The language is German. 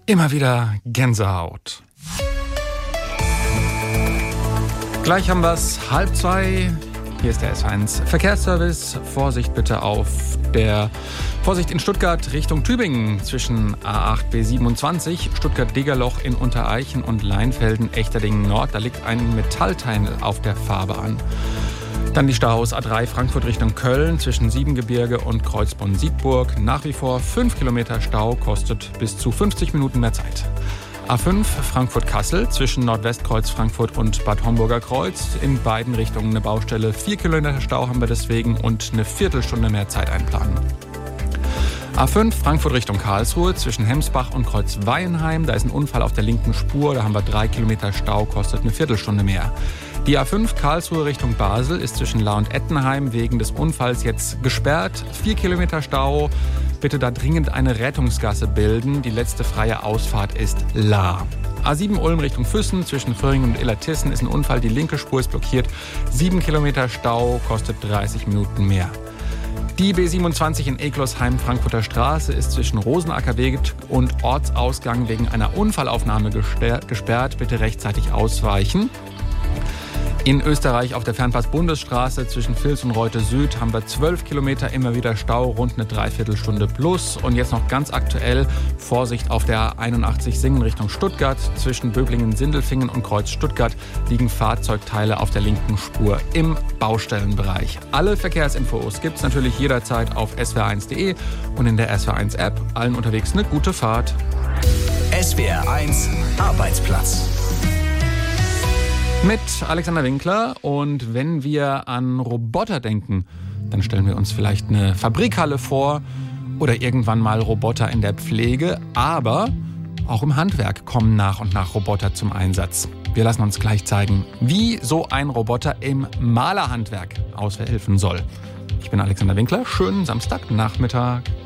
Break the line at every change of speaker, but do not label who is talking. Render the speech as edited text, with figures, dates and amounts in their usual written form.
Immer wieder Gänsehaut. Gleich haben wir es 1:30. Hier ist der S1 Verkehrsservice. Vorsicht bitte Vorsicht in Stuttgart Richtung Tübingen zwischen A8 B27, Stuttgart-Degerloch in Untereichen und Leinfelden-Echterdingen Nord. Da liegt ein Metallteil auf der Fahrbahn. Dann die Staus A3 Frankfurt Richtung Köln zwischen Siebengebirge und Kreuzbronn-Siegburg. Nach wie vor 5 Kilometer Stau, kostet bis zu 50 Minuten mehr Zeit. A5 Frankfurt-Kassel zwischen Nordwestkreuz Frankfurt und Bad Homburger Kreuz. In beiden Richtungen eine Baustelle. 4 Kilometer Stau haben wir deswegen und eine Viertelstunde mehr Zeit einplanen. A5 Frankfurt Richtung Karlsruhe zwischen Hemsbach und Kreuzweihenheim. Da ist ein Unfall auf der linken Spur. Da haben wir 3 Kilometer Stau, kostet eine Viertelstunde mehr. Die A5 Karlsruhe Richtung Basel ist zwischen Lahr und Ettenheim wegen des Unfalls jetzt gesperrt. 4 Kilometer Stau. Bitte da dringend eine Rettungsgasse bilden. Die letzte freie Ausfahrt ist Lahr. A7 Ulm Richtung Füssen zwischen Föhringen und Illertissen ist ein Unfall. Die linke Spur ist blockiert. 7 Kilometer Stau, kostet 30 Minuten mehr. Die B27 in Eglosheim Frankfurter Straße ist zwischen Rosenackerweg und Ortsausgang wegen einer Unfallaufnahme gesperrt. Bitte rechtzeitig ausweichen. In Österreich auf der Fernpass-Bundesstraße zwischen Vils und Reute Süd haben wir 12 Kilometer immer wieder Stau, rund eine Dreiviertelstunde plus. Und jetzt noch ganz aktuell Vorsicht auf der 81 Singen Richtung Stuttgart. Zwischen Böblingen-Sindelfingen und Kreuz Stuttgart liegen Fahrzeugteile auf der linken Spur im Baustellenbereich. Alle Verkehrsinfos gibt's natürlich jederzeit auf swr1.de und in der SWR1-App. Allen unterwegs eine gute Fahrt.
SWR1 Arbeitsplatz.
Mit Alexander Winkler, und wenn wir an Roboter denken, dann stellen wir uns vielleicht eine Fabrikhalle vor oder irgendwann mal Roboter in der Pflege, aber auch im Handwerk kommen nach und nach Roboter zum Einsatz. Wir lassen uns gleich zeigen, wie so ein Roboter im Malerhandwerk aushelfen soll. Ich bin Alexander Winkler, schönen Samstagnachmittag.